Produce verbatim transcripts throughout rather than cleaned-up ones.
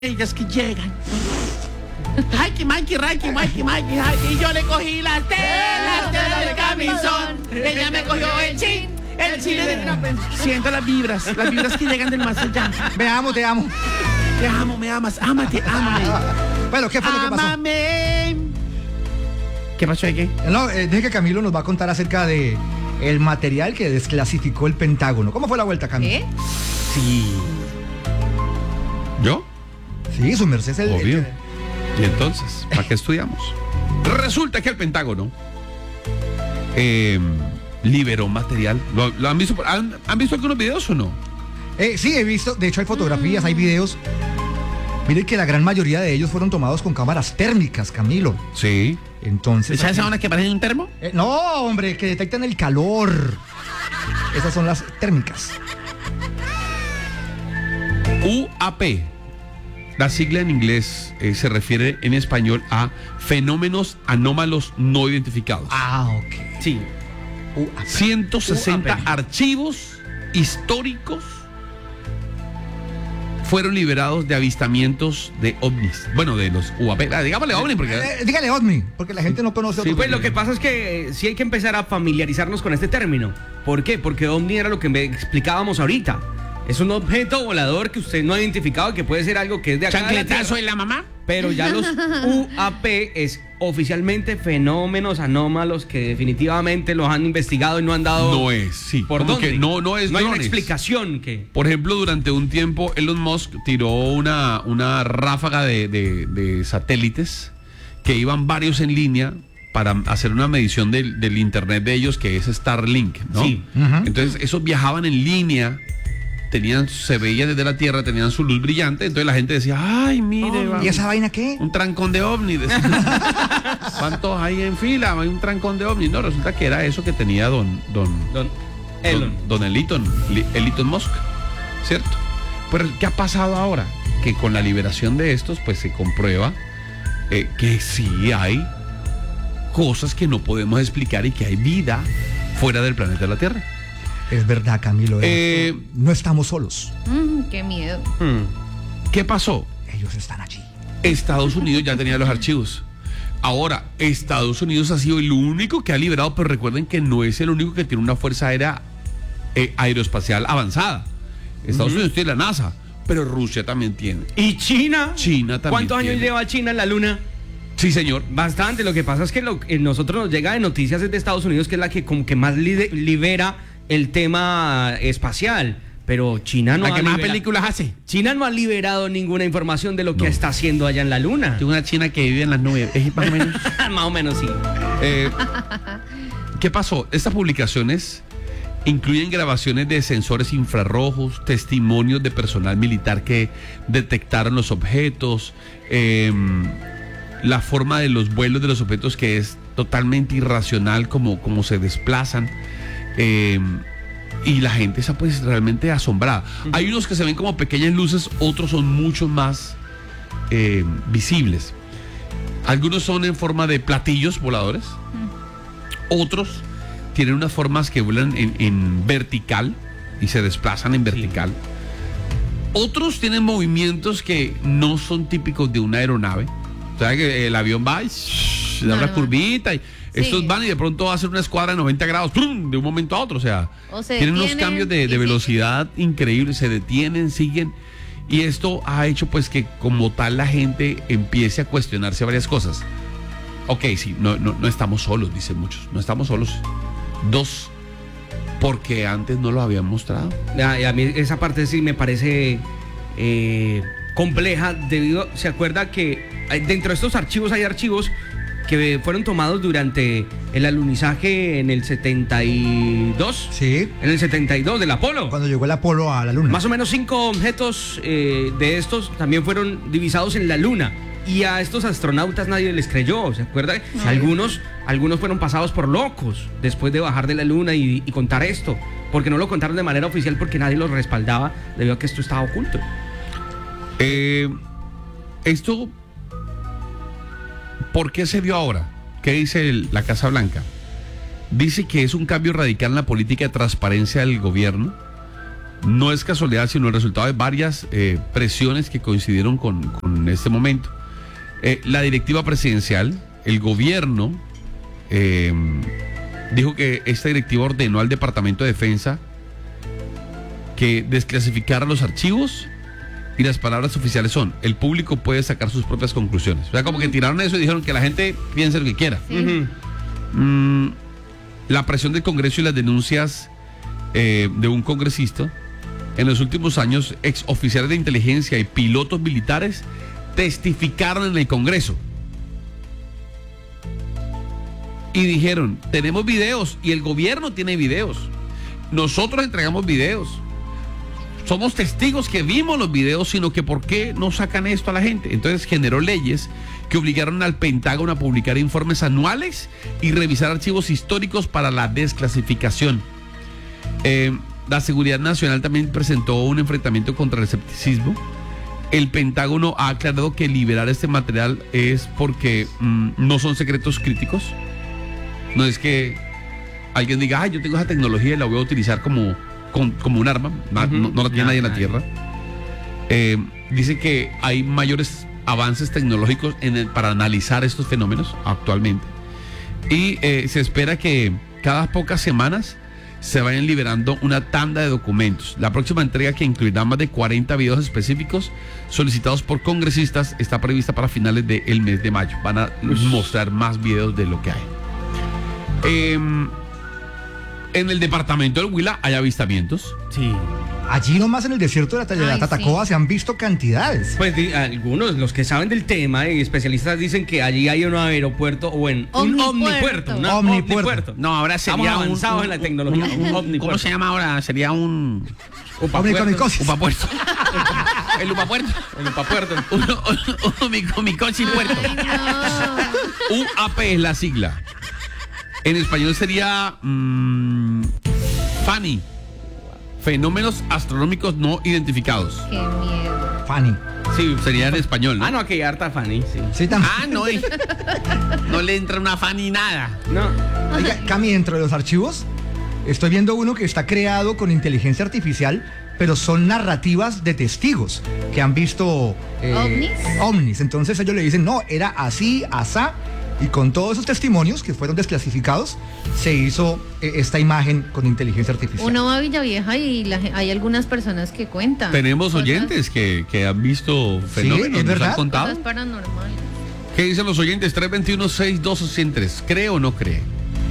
ellas que llegan. Mikey, Mikey, Mikey, Mikey, Mikey, y yo le cogí las telas del camisón. Ella me cogió el chin, el chin. Siento las vibras, las vibras que llegan del más allá. Me amo, te amo. Te amo, me amas, ámate, ámame. Bueno, ¿qué fue lo que pasó? Ámame. ¿Qué pasó de qué? No, eh, dije que Camilo nos va a contar acerca de el material que desclasificó el Pentágono. ¿Cómo fue la vuelta, Camilo? ¿Eh? Sí. ¿Yo? Sí, su merced es el... Obvio. el- Y entonces, ¿para qué estudiamos? Resulta que el Pentágono eh, liberó material. ¿Lo, lo han, visto, han, ¿Han visto algunos videos o no? Eh, sí, he visto, de hecho hay fotografías, hay videos. Miren que la gran mayoría de ellos fueron tomados con cámaras térmicas, Camilo. Sí. Entonces... ¿Sabes esas que parecen un termo? Eh, no, hombre, que detectan el calor. Esas son las térmicas. U A P. La sigla en inglés eh, se refiere en español a fenómenos anómalos no identificados. Ah, ok. Sí. Uh, ah, ciento sesenta U A P. archivos históricos fueron liberados de avistamientos de ovnis. Bueno, de los U A P. Ah, digámosle ovni porque... eh, dígale OVNI, porque la gente no conoce Sí, otro Pues término. lo que pasa es que eh, sí hay que empezar a familiarizarnos con este término. ¿Por qué? Porque ovni era lo que me explicábamos ahorita. Es un objeto volador que usted no ha identificado, que puede ser algo que es de acá de la ¿Chancletazo Tierra. en la mamá? Pero ya los U A P es oficialmente fenómenos anómalos que definitivamente los han investigado y no han dado... No es, sí. ¿Por como dónde? que no, no es No hay una drones. explicación que... Por ejemplo, durante un tiempo Elon Musk tiró una, una ráfaga de, de- de satélites que iban varios en línea para hacer una medición del, del internet de ellos, que es Starlink, ¿no? Sí. Ujú. Entonces esos viajaban en línea, tenían, se veía desde la Tierra, tenían su luz brillante, entonces la gente decía, ay, mire, va, ¿Y esa vaina qué? un trancón de ovni. decía. ¿Cuántos hay en fila? Hay un trancón de ovni. No, resulta que era eso que tenía don, don, Don Elon. Don, don Eliton, Li- Eliton Musk, ¿cierto? Pero ¿qué ha pasado ahora? Que con la liberación de estos, pues se comprueba eh, que sí hay cosas que no podemos explicar y que hay vida fuera del planeta de la Tierra. Es verdad, Camilo. Eh, esto- no estamos solos. Mm, qué miedo. Hmm. ¿Qué pasó? Ellos están allí. Estados Unidos ya tenía los archivos. Ahora, Estados Unidos ha sido el único que ha liberado, pero recuerden que no es el único que tiene una fuerza aérea eh, aeroespacial avanzada. Estados Unidos tiene la NASA, pero Rusia también tiene. ¿Y China? China también ¿Cuántos años tiene. lleva China en la Luna? Sí, señor. Bastante. Lo que pasa es que lo que nosotros nos llega de noticias es de Estados Unidos, que es la que como que más li- libera el tema espacial. Pero China no ¿La ha que más libera- películas hace? China no ha liberado ninguna información de lo que No. está haciendo allá en la Luna. Tengo una china que vive en las nubes. Es más o menos. Más o menos sí. Eh, ¿Qué pasó? Estas publicaciones incluyen grabaciones de sensores infrarrojos, testimonios de personal militar que detectaron los objetos, eh, la forma de los vuelos de los objetos que es totalmente irracional como, como se desplazan. eh, y la gente está pues realmente asombrada. Hay unos que se ven como pequeñas luces, otros son mucho más eh, visibles. Algunos son en forma de platillos voladores. Otros tienen unas formas que vuelan en, en vertical y se desplazan en vertical. Otros tienen movimientos que no son típicos de una aeronave. O sea que el avión va y shh, da No, una no. curvita y Sí. estos van y de pronto va a hacer una escuadra de noventa grados ¡prum! De un momento a otro. O sea, O se tienen unos detienen cambios de, y de siguen. velocidad increíbles, se detienen, siguen. Y esto ha hecho pues que como tal la gente empiece a cuestionarse varias cosas. Ok, sí, no, no, no estamos solos, dicen muchos. No estamos solos. Dos, porque antes no lo habían mostrado. Ya, y a mí esa parte sí me parece eh, compleja debido, se acuerda que hay- dentro de estos archivos hay archivos que fueron tomados durante el alunizaje en el setenta y dos. Sí. En el setenta y dos del Apolo. Cuando llegó el Apolo a la Luna. Más o menos cinco objetos eh, de estos también fueron divisados en la Luna. Y a estos astronautas nadie les creyó, ¿se acuerda? Algunos, algunos fueron pasados por locos después de bajar de la Luna y, y contar esto. Porque no lo contaron de manera oficial porque nadie los respaldaba debido a que esto estaba oculto. Eh, esto, ¿por qué se dio ahora? ¿Qué dice el- la Casa Blanca? Dice que es un cambio radical en la política de transparencia del gobierno no es casualidad, sino el resultado de varias eh, presiones que coincidieron con, con este momento. Eh, la directiva presidencial, el gobierno, eh, dijo que esta directiva ordenó al Departamento de Defensa que desclasificara los archivos, y las palabras oficiales son: el público puede sacar sus propias conclusiones. O sea, como que tiraron eso y dijeron que la gente piense lo que quiera. Sí. Uh-huh. Mm, la presión del Congreso y las denuncias eh, de un congresista. En los últimos años, ex oficiales de inteligencia y pilotos militares testificaron en el Congreso y dijeron: tenemos videos, y el gobierno tiene videos, nosotros entregamos videos, somos testigos que vimos los videos, sino que ¿por qué no sacan esto a la gente? Entonces generó leyes que obligaron al Pentágono a publicar informes anuales y revisar archivos históricos para la desclasificación. Eh, la Seguridad Nacional también presentó un enfrentamiento contra el escepticismo. El Pentágono ha aclarado que liberar este material es porque mmm, no son secretos críticos. No es que alguien diga: ay, yo tengo esa tecnología y la voy a utilizar como, como, como un arma. No, Uh-huh. no, no la tiene Ya, nadie en la nadie. Tierra. Eh, dice que hay mayores avances tecnológicos en el, para analizar estos fenómenos actualmente. Y eh, se espera que cada pocas semanas se vayan liberando una tanda de documentos. La próxima entrega, que incluirá más de cuarenta videos específicos solicitados por congresistas, está prevista para finales del mes de mayo. Van a mostrar más videos de lo que hay. Eh, en el departamento del Huila hay avistamientos. Sí. Allí nomás en el desierto de la, de la Ay, Tatacoa sí. se han visto cantidades. Pues di- algunos, los que saben del tema y especialistas, dicen que allí hay un aeropuerto o en un Omnipuerto. omnipuerto. un Omnipuerto. omnipuerto. No, ahora Estamos sería un- avanzados un- en la tecnología. un- un- Un omnipuerto. ¿Cómo se llama ahora? Sería un Omnicomicosis. upapuerto. El upapuerto. El upapuerto. Un umicomicosis puerto. Ay, no. U A P es la sigla. En español sería mmm, FANI, fenómenos astronómicos no identificados. Qué miedo. Fanny. Sí, sería en español, ¿no? Ah, no, aquí hay harta Fanny, sí. Sí, también. Ah, no, eh. No le entra una FANI nada. No. Oiga, Cami, dentro de los archivos, estoy viendo uno que está creado con inteligencia artificial, pero son narrativas de testigos que han visto eh, ¿Ovnis? ovnis. Entonces ellos le dicen: no, era así, asá. Y con todos esos testimonios que fueron desclasificados, se hizo eh, esta imagen con inteligencia artificial. Uno va a Villavieja y la gen- hay algunas personas que cuentan. Tenemos cosas- oyentes que, que han visto fenómenos, es nos verdad. han contado. Cosas paranormales. ¿Qué dicen los oyentes? tres dos uno, seis uno dos, cero tres. ¿Cree o no cree?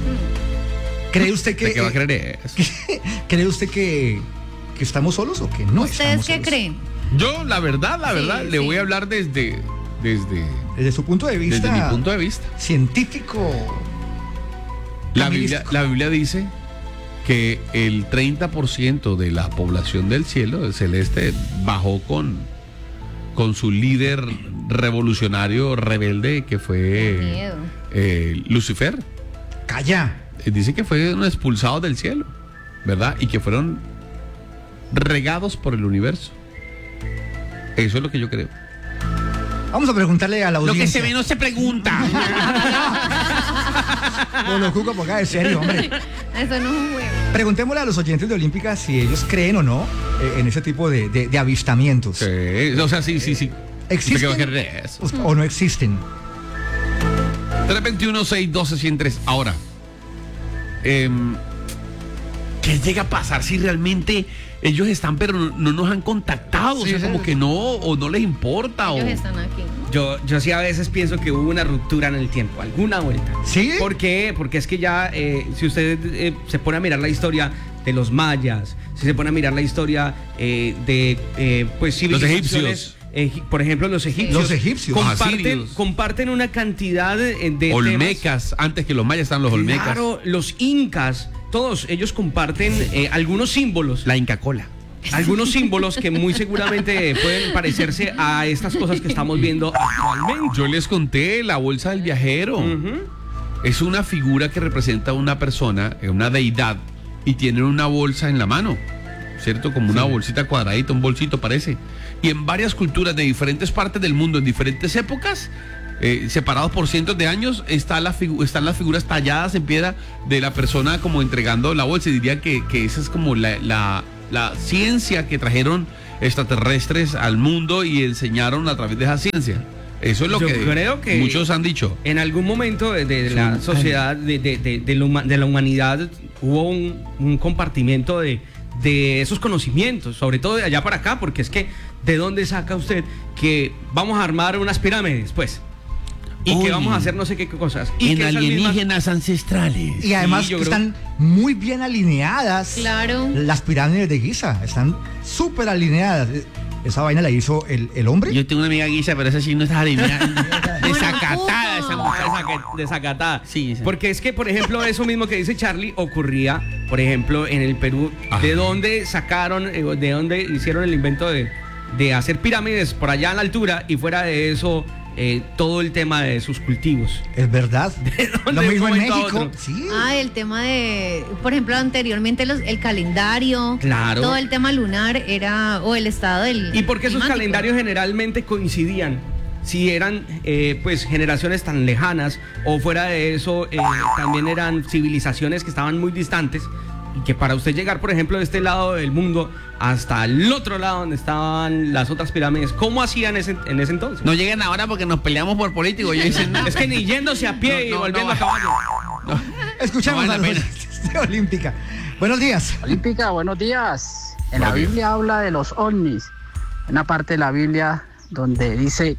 ¿Cree usted que, ¿De qué va a eh, creer eso? ¿cree usted que, que estamos solos o que no ¿Ustedes estamos qué solos? creen? Yo, la verdad, la Sí, verdad, le sí. voy a hablar desde, desde, Desde su punto de vista desde mi punto de vista. científico. La Biblia, Camilístico. la Biblia dice que el treinta por ciento de la población del cielo, del celeste, bajó con, con su líder revolucionario rebelde, que Qué fue miedo. eh, Lucifer. Calla. Eh, Dice que fueron expulsados del cielo, ¿verdad? Y que fueron regados por el universo. Eso es lo que yo creo. Vamos a preguntarle a la Lo audiencia. que se ve no se pregunta. No, lo Cuco, ponga de serio, hombre. Eso no es un juego. Preguntémosle a los oyentes de Olímpica si ellos creen o no eh, en ese tipo de, de- de avistamientos. Sí, o sea, sí, sí, sí. ¿Existen ¿Usted qué va a creer eso? o, o no existen? tres dos uno, seis uno dos, cero tres. Ahora, em, ¿qué llega a pasar si realmente ellos están, pero no, no nos han contacado? Sí, o sea, sí, como sí. que no, o no les importa. Ellos o... están aquí. ¿no? Yo, yo sí a veces pienso que hubo una ruptura en el tiempo, alguna vuelta. ¿Sí? ¿Por qué? Porque es que ya, eh, si usted eh, se pone a mirar la historia de los mayas, si se pone a mirar la historia eh, de, eh, pues, civilizaciones, egipcios. egi- por ejemplo, los egipcios. Los egipcios. Los Comparten, asirios. comparten una cantidad de, de Olmecas, antes que los mayas están los temas. olmecas. Claro, los incas, todos ellos comparten eh, algunos símbolos. La Inca Cola. Algunos símbolos que muy seguramente pueden parecerse a estas cosas que estamos viendo actualmente. Yo les conté la bolsa del viajero. Ujú. Es una figura que representa a una persona, eh, una deidad, y tienen una bolsa en la mano, ¿cierto? Como una bolsita cuadradita, un bolsito parece. Y en varias culturas de diferentes partes del mundo, en diferentes épocas, eh, separados por cientos de años, está la figu- están las figuras talladas en piedra de la persona como entregando la bolsa. Y diría que, que esa es como la, la, la ciencia que trajeron extraterrestres al mundo y enseñaron a través de esa ciencia. Eso es lo Yo que, creo que muchos han dicho. En algún momento de, de la sociedad, de, de, de, de, la, huma- de la humanidad, hubo un, un compartimiento de, de esos conocimientos, sobre todo de allá para acá, porque es que, ¿de dónde saca usted que vamos a armar unas pirámides, pues? Y Uy. que vamos a hacer no sé qué cosas. Y En que esas mismas- alienígenas ancestrales. Y además yo que creo- están muy bien alineadas. Claro. Las pirámides de Giza están súper alineadas. Esa vaina la hizo el, el hombre. Yo tengo una amiga guisa, pero esa sí no está alineada. Desacatada esa Bueno, mujer. Desaca- desacatada. Sí, sí. Porque es que, por ejemplo, eso mismo que dice Charlie ocurría, por ejemplo, en el Perú. Ajá. ¿De dónde sacaron, eh, de dónde hicieron el invento de, de hacer pirámides por allá en la altura y fuera de eso, eh, todo el tema de sus cultivos? Es verdad. dónde Lo mismo de un en momento a México. otro? Sí. Ah, el tema de, por ejemplo, anteriormente los, el calendario, Claro. todo el tema lunar era, o el estado del ¿Y por qué esos climático. calendarios generalmente coincidían? Si eran eh, pues generaciones tan lejanas o fuera de eso eh, también eran civilizaciones que estaban muy distantes y que para usted llegar, por ejemplo, de este lado del mundo hasta el otro lado donde estaban las otras pirámides, ¿cómo hacían ese- en ese entonces? No lleguen ahora porque nos peleamos por políticos. Yo dicen, no, Es que ni yéndose a pie No, y no, volviendo no. a caballo. Escuchamos No a vale los la oyentes de Olímpica. Buenos días. Olímpica, buenos días. En la Buenos días. Biblia habla de los ovnis. Una parte de la Biblia donde dice,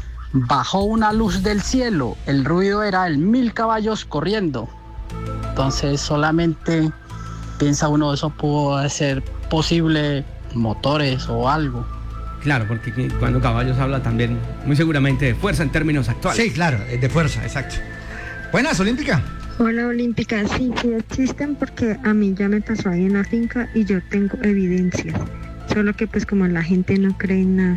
bajó una luz del cielo, el ruido era el mil caballos corriendo. Entonces solamente piensa uno, eso pudo ser posible motores o algo. Claro, porque que- cuando caballos habla también muy seguramente de fuerza en términos actuales. Sí, claro, eh, de fuerza, exacto. Buenas, Olímpica. Hola Olímpica, sí, sí existen porque a mí ya me pasó ahí en la finca y yo tengo evidencias. Solo que pues como la gente no cree en nada.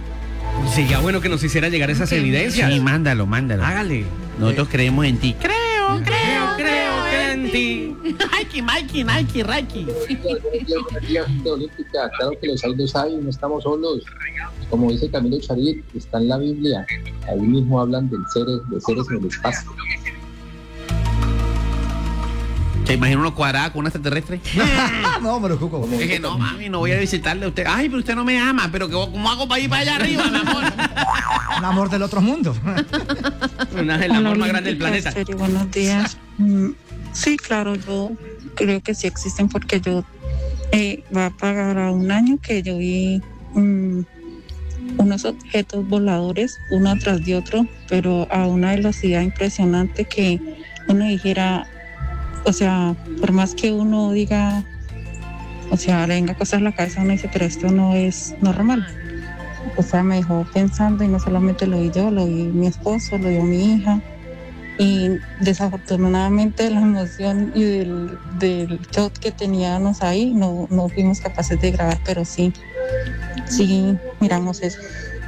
Sería bueno que nos hiciera llegar esas Sí. evidencias. sí, mándalo, mándalo. Hágale. Nosotros creemos en ti. Creo, creo, creo que en ti. Mikey, Mikey, Mikey, Raki. Olímpica, claro que los hay, los hay, no estamos solos. Como dice Camilo Charit, está en la Biblia. Ahí mismo hablan del seres, de seres en el espacio. ¿Se imagina uno cuadrado con un extraterrestre? No, me lo cuco. Dije, no, mami, no voy a visitarle a usted. Ay, pero usted no me ama. Pero que- ¿cómo hago para ir para allá arriba, mi amor? Un amor del otro mundo. Una, el amor más grande del planeta. En serio, buenos días. Mm, Sí, claro, yo creo que sí existen porque yo eh, va a pagar a un año que yo vi mm, unos objetos voladores uno tras de otro, pero a una velocidad impresionante que uno dijera, o sea, por más que uno diga, o sea, le venga cosas a la cabeza, uno dice, pero esto no es normal. O sea, me dejó pensando y no solamente lo vi yo, lo vi mi esposo, lo vio mi hija. Y desafortunadamente la emoción y del, del shot que teníamos ahí no, no fuimos capaces de grabar, pero sí, sí miramos eso.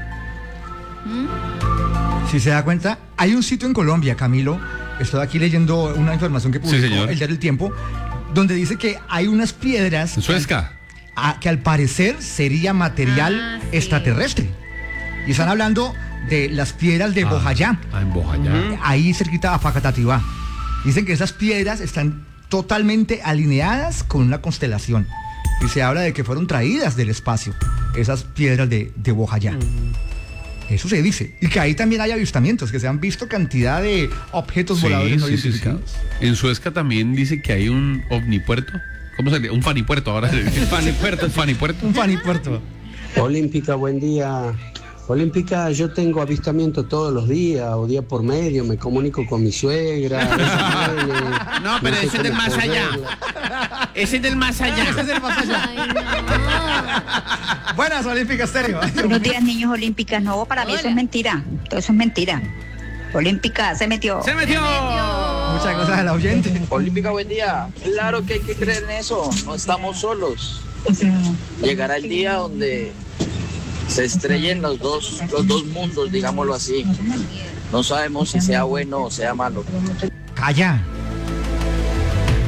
¿Mm? Si se da cuenta, hay un sitio en Colombia, Camilo, estoy aquí leyendo una información que publicó señor. el Diario El Tiempo, donde dice que hay unas piedras En Suezca. a- que al parecer sería material Ah, sí. extraterrestre. Y están hablando de las piedras de Bojayá, Ah, en Bojayá. Ujú. ahí cerquita a Facatativá. Dicen que esas piedras están totalmente alineadas con una constelación. Y se habla de que fueron traídas del espacio, esas piedras de, de Bojayá. Eso se dice. Y que ahí también hay avistamientos, que se han visto cantidad de objetos Sí, voladores no sí, sí, sí. identificados. En Suezca también dice que hay un ovnipuerto. ¿Cómo se llama? Un fanipuerto ahora. Fanipuerto. Un fanipuerto. Un fanipuerto. Olímpica, buen día. Olímpica, yo tengo avistamiento todos los días o día por medio, me comunico con mi suegra. a veces viene, No, pero sé ese es del cómo más allá. ponerla. Ese es del más allá. Ese es el más allá. Ay, no. Buenas, Olímpica Estéreo. Buenos días, niños olímpicas. No, para mí eso Hola. es mentira. Todo eso es mentira. Olímpica se metió. ¡Se metió! Muchas cosas al oyente. Olímpica, buen día. Claro que hay que creer en eso. No estamos solos. O sea, Llegará el día donde se estrellen los dos, los dos mundos, digámoslo así. No sabemos si sea bueno o sea malo. Calla.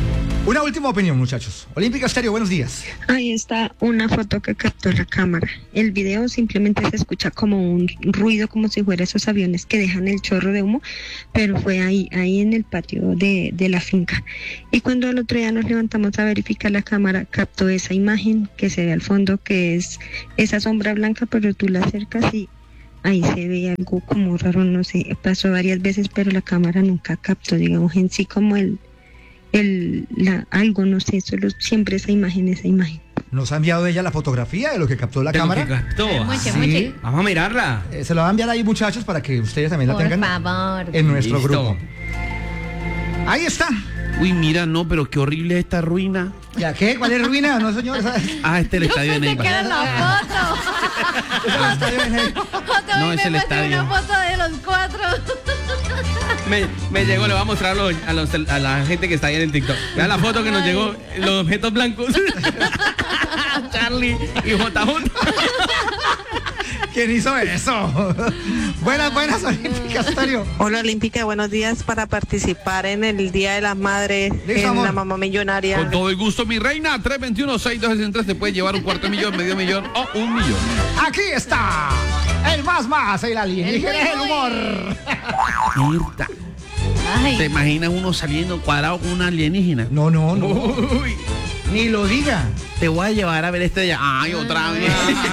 Una última opinión, muchachos. Olímpica Estéreo, buenos días. Ahí está una foto que captó la cámara. El video simplemente se escucha como un ruido, como si fuera esos aviones que dejan el chorro de humo, pero fue ahí, ahí en el patio de, de la finca. Y cuando al otro día nos levantamos a verificar la cámara, captó esa imagen que se ve al fondo, que es esa sombra blanca, pero tú la acercas y ahí se ve algo como raro, no sé, pasó varias veces, pero la cámara nunca captó, digamos, en sí como el El, la, algo, no sé, solo siempre esa imagen, esa imagen. ¿Nos ha enviado ella la fotografía de lo que captó la De lo cámara? que captó. Muche, Sí. muche. Vamos a mirarla. Eh, se la va a enviar ahí, muchachos, para que ustedes también la Por tengan favor. en nuestro Listo. grupo. Ahí está. Uy, mira, no, pero qué horrible esta ruina. ¿Ya qué? ¿Cuál es ruina? No, señor. esa- Ah, este es el Yo estadio de pensé Neiva. que era la foto. esa está bien ahí. Otra No, vez es me el muestra estadio. una foto de los cuatro. Me, me llegó, le voy a mostrar a, los- a, los- a la gente que está ahí en el TikTok. Vean la foto que nos llegó, los objetos blancos. Charlie y J J. ¿Quién hizo eso? Buenas, buenas, Olímpica Estéreo. Hola Olímpica, buenos días para participar en el Día de las Madres Listo, en amor. la Mamá Millonaria. Con todo el gusto, mi reina. tres dos uno, seis dos seis tres te puede llevar un cuarto de millón, medio millón o un millón. Aquí está. El más más, el alienígena, El el, muy, muy. humor. Mirta, ¿te Ay, imaginas uno saliendo cuadrado con una alienígena? No, no, no. Uy, Ni lo diga. te voy a llevar a ver este ya. Ay, otra vez.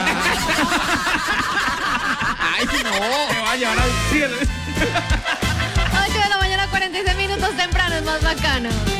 Ay, no. Te va a llevar al cielo. ocho de la mañana, cuarenta y seis minutos temprano, es más bacano.